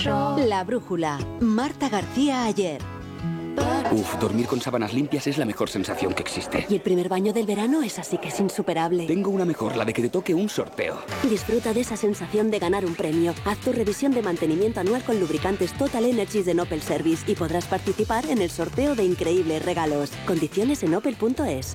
La brújula. Marta García Ayer. Uf, dormir con sábanas limpias es la mejor sensación que existe. Y el primer baño del verano es así que es insuperable. Tengo una mejor, la de que te toque un sorteo. Disfruta de esa sensación de ganar un premio. Haz tu revisión de mantenimiento anual con lubricantes Total Energies de Opel Service y podrás participar en el sorteo de increíbles regalos. Condiciones en opel.es.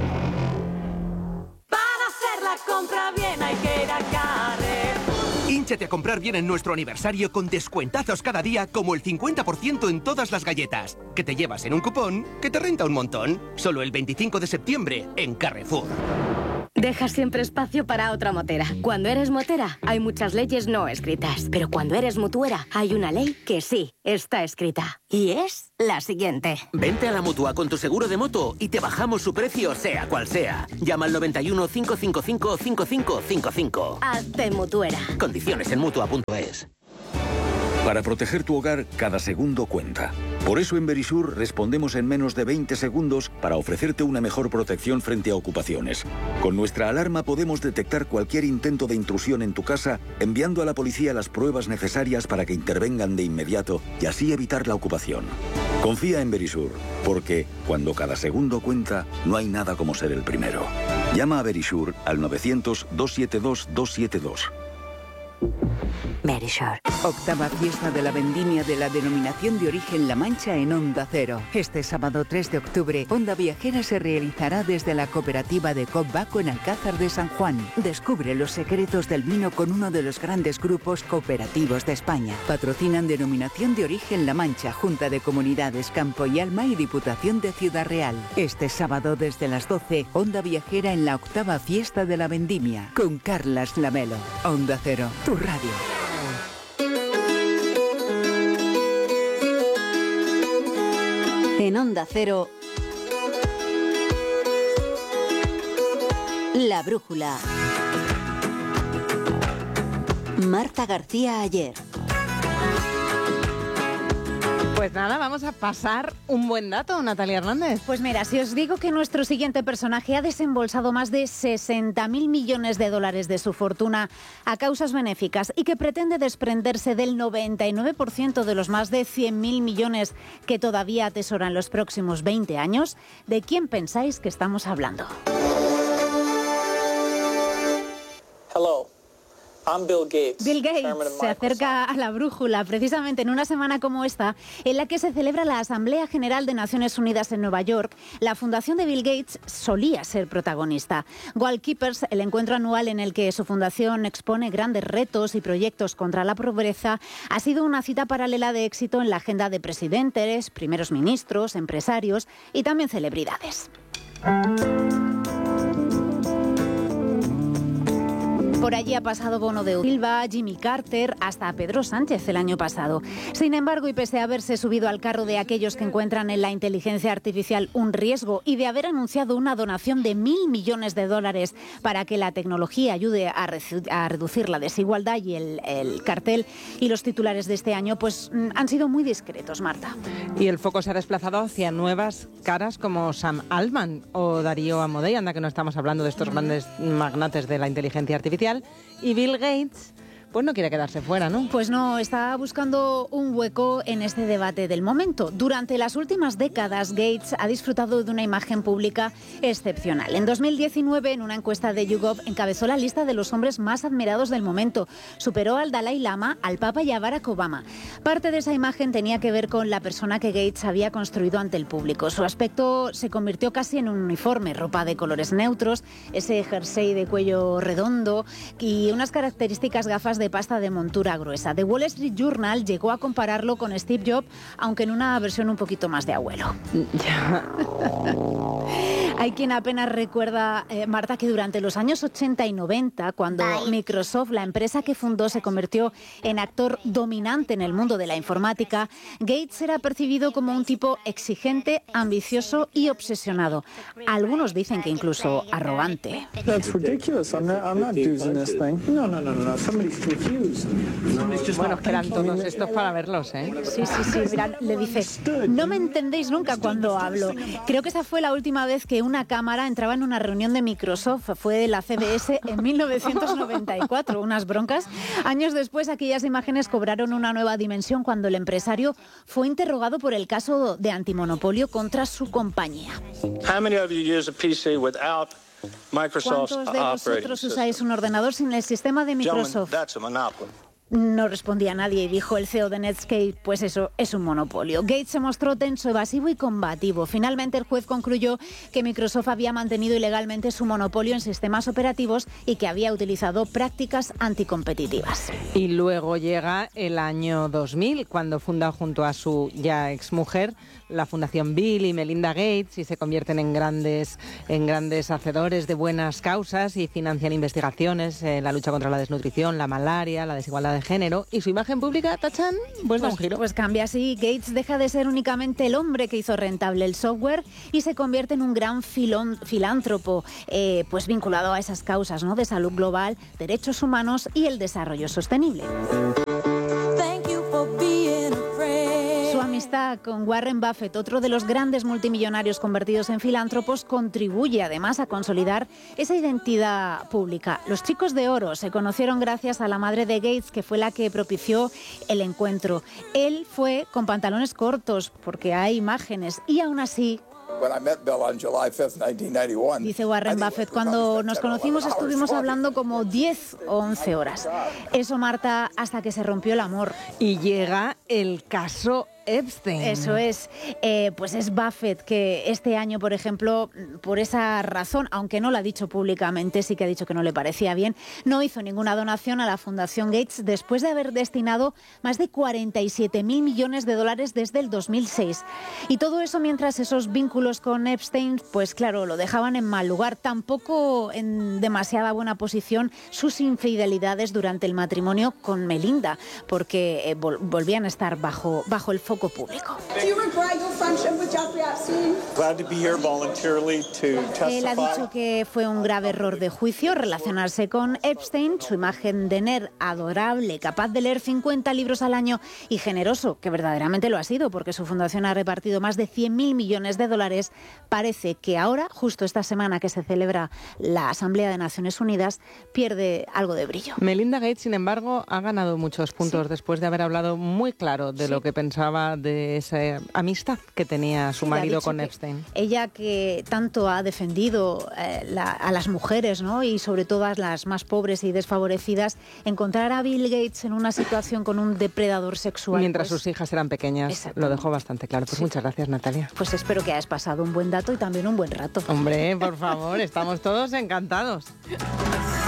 Para hacer la compra bien hay que ir a Carrefour. Hínchate a comprar bien en nuestro aniversario con descuentazos cada día, como el 50% en todas las galletas, que te llevas en un cupón que te renta un montón. Solo el 25 de septiembre en Carrefour. Deja siempre espacio para otra motera. Cuando eres motera, hay muchas leyes no escritas. Pero cuando eres mutuera, hay una ley que sí está escrita. Y es la siguiente. Vente a la Mutua con tu seguro de moto y te bajamos su precio, sea cual sea. Llama al 91 555 5555. Hazte mutuera. Condiciones en Mutua.es. Para proteger tu hogar, cada segundo cuenta. Por eso en Verisur respondemos en menos de 20 segundos para ofrecerte una mejor protección frente a ocupaciones. Con nuestra alarma podemos detectar cualquier intento de intrusión en tu casa, enviando a la policía las pruebas necesarias para que intervengan de inmediato y así evitar la ocupación. Confía en Verisur, porque cuando cada segundo cuenta, no hay nada como ser el primero. Llama a Verisur al 900-272-272. Verisur. Octava fiesta de la vendimia de la denominación de origen La Mancha en Onda Cero. Este sábado 3 de octubre, Onda Viajera se realizará desde la cooperativa de Cop Baco en Alcázar de San Juan. Descubre los secretos del vino con uno de los grandes grupos cooperativos de España. Patrocinan denominación de origen La Mancha, Junta de Comunidades Campo y Alma y Diputación de Ciudad Real. Este sábado desde las 12, Onda Viajera en la octava fiesta de la vendimia con Carlas Lamelo. Onda Cero, tu radio. En Onda Cero, La brújula. Marta García Ayer. Pues nada, vamos a pasar un buen dato, Natalia Hernández. Pues mira, si os digo que nuestro siguiente personaje ha desembolsado más de 60.000 millones de dólares de su fortuna a causas benéficas y que pretende desprenderse del 99% de los más de 100.000 millones que todavía atesoran los próximos 20 años, ¿de quién pensáis que estamos hablando? Hello. I'm Bill Gates. Bill Gates se acerca a la brújula precisamente en una semana como esta, en la que se celebra la Asamblea General de Naciones Unidas en Nueva York. La fundación de Bill Gates solía ser protagonista. Goalkeepers, el encuentro anual en el que su fundación expone grandes retos y proyectos contra la pobreza, ha sido una cita paralela de éxito en la agenda de presidentes, primeros ministros, empresarios y también celebridades. Por allí ha pasado Bono de Silva, Jimmy Carter, hasta Pedro Sánchez el año pasado. Sin embargo, y pese a haberse subido al carro de aquellos que encuentran en la inteligencia artificial un riesgo y de haber anunciado una donación de 1.000 millones de dólares para que la tecnología ayude a reducir la desigualdad y el cartel y los titulares de este año, pues han sido muy discretos, Marta. Y el foco se ha desplazado hacia nuevas caras como Sam Altman o Darío Amodei, anda que no estamos hablando de estos grandes magnates de la inteligencia artificial. Y Bill Gates, pues no quiere quedarse fuera, ¿no? Pues no, está buscando un hueco en este debate del momento. Durante las últimas décadas, Gates ha disfrutado de una imagen pública excepcional. En 2019, en una encuesta de YouGov, encabezó la lista de los hombres más admirados del momento. Superó al Dalai Lama, al Papa y a Barack Obama. Parte de esa imagen tenía que ver con la persona que Gates había construido ante el público. Su aspecto se convirtió casi en un uniforme, ropa de colores neutros, ese jersey de cuello redondo y unas características gafas de pasta de montura gruesa. The Wall Street Journal llegó a compararlo con Steve Jobs, aunque en una versión un poquito más de abuelo. Hay quien apenas recuerda, Marta, que durante los años 80 y 90, cuando Microsoft, la empresa que fundó, se convirtió en actor dominante en el mundo de la informática, Gates era percibido como un tipo exigente, ambicioso y obsesionado. Algunos dicen que incluso arrogante. That's ridiculous. I'm not using this thing. No. Somebody's Bueno, esperan todos estos para verlos, ¿eh? Sí, mirad, le dice, no me entendéis nunca cuando hablo. Creo que esa fue la última vez que una cámara entraba en una reunión de Microsoft, fue de la CBS en 1994, unas broncas. Años después, aquellas imágenes cobraron una nueva dimensión cuando el empresario fue interrogado por el caso de antimonopolio contra su compañía. ¿Cuántos de vosotros usáis un ordenador sin el sistema de Microsoft? No respondía nadie y dijo el CEO de Netscape, pues eso es un monopolio. Gates se mostró tenso, evasivo y combativo. Finalmente el juez concluyó que Microsoft había mantenido ilegalmente su monopolio en sistemas operativos y que había utilizado prácticas anticompetitivas. Y luego llega el año 2000, cuando funda junto a su ya exmujer la Fundación Bill y Melinda Gates y se convierten en grandes hacedores de buenas causas y financian investigaciones en la lucha contra la desnutrición, la malaria, la desigualdad de género, y su imagen pública, tachán, pues da un giro. Pues cambia así. Gates deja de ser únicamente el hombre que hizo rentable el software y se convierte en un gran filántropo, pues vinculado a esas causas, ¿no?, de salud global, derechos humanos y el desarrollo sostenible. Su amistad con Warren Buffett, otro de los grandes multimillonarios convertidos en filántropos, contribuye además a consolidar esa identidad pública. Los chicos de oro se conocieron gracias a la madre de Gates, que fue la que propició el encuentro. Él fue con pantalones cortos, porque hay imágenes, y aún así... Dice Warren Buffett, cuando nos conocimos estuvimos hablando como 10 o 11 horas. Eso, Marta, hasta que se rompió el amor. Y llega el caso Epstein. Eso es. Pues es Buffett que este año, por ejemplo, por esa razón, aunque no lo ha dicho públicamente, sí que ha dicho que no le parecía bien, no hizo ninguna donación a la Fundación Gates después de haber destinado más de 47.000 millones de dólares desde el 2006. Y todo eso mientras esos vínculos con Epstein, pues claro, lo dejaban en mal lugar. Tampoco en demasiada buena posición sus infidelidades durante el matrimonio con Melinda, porque volvían a estar bajo el foco público. Él ha dicho que fue un grave error de juicio relacionarse con Epstein. Su imagen de nerd adorable, capaz de leer 50 libros al año y generoso, que verdaderamente lo ha sido, porque su fundación ha repartido más de 100.000 millones de dólares, parece que ahora, justo esta semana que se celebra la Asamblea de Naciones Unidas, pierde algo de brillo. Melinda Gates, sin embargo, ha ganado muchos puntos después de haber hablado muy claro de lo que pensaba de esa amistad que tenía su marido con Epstein. Ella, que tanto ha defendido a las mujeres, ¿no?, y sobre todo a las más pobres y desfavorecidas, encontrar a Bill Gates en una situación con un depredador sexual. Mientras sus hijas eran pequeñas, lo dejó bastante claro. Pues muchas gracias, Natalia. Pues espero que hayas pasado un buen dato y también un buen rato. Hombre, por favor, estamos todos encantados.